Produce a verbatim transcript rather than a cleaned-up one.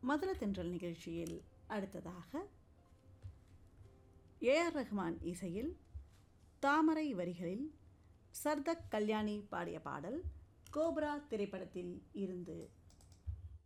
மதுர தென்றல் நிகழ்ச்சியில் அடுத்ததாக ஏ ஆர் ரஹ்மான் இசையில் தாமரை வரிகளில் சர்தக் கல்யாணி பாடிய பாடல் கோப்ரா திரைப்படத்தில் இருந்து.